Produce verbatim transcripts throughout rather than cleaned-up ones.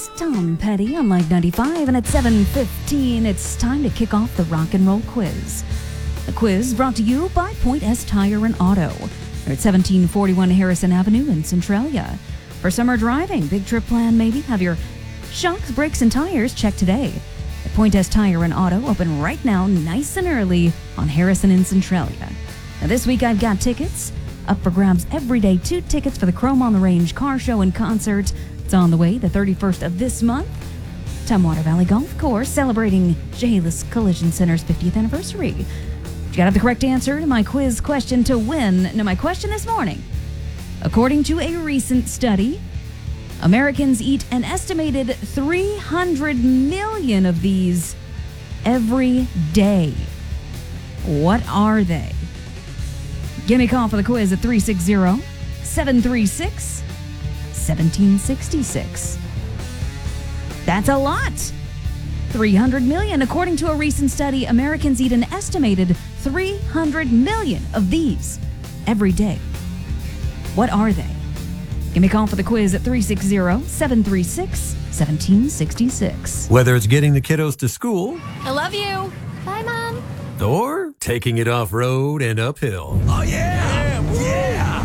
It's Tom Petty on Live ninety-five, and at seven fifteen, it's time to kick off the rock and roll quiz. The quiz brought to you by Point S Tire and Auto. They're at seventeen forty-one Harrison Avenue in Centralia. For summer driving, big trip plan maybe? Have your shocks, brakes, and tires checked today. At Point S Tire and Auto, open right now, nice and early on Harrison in Centralia. Now this week I've got tickets up for grabs every day. Two tickets for the Chrome on the Range car show and concert. It's on the way the thirty-first of this month. Tumwater Valley Golf Course celebrating Chehalis Collision Center's fiftieth anniversary. You gotta have the correct answer to my quiz question to win. Now, my question this morning: according to a recent study, Americans eat an estimated three hundred million of these every day. What are they? Give me a call for the quiz at three six zero, seven three six, one seven six six. That's a lot. three hundred million. According to a recent study, Americans eat an estimated three hundred million of these every day. What are they? Give me a call for the quiz at three six zero, seven three six, one seven six six. Whether it's getting the kiddos to school, I love you. Bye, Mom. or taking it off-road and uphill. Oh, yeah! Yeah! Yeah!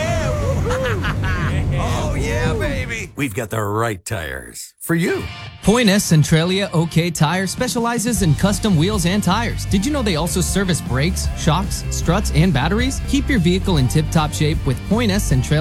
Oh, yeah, baby! We've got the right tires for you. Point S Centralia OK Tire specializes in custom wheels and tires. Did you know they also service brakes, shocks, struts, and batteries? Keep your vehicle in tip-top shape with Point S Centralia.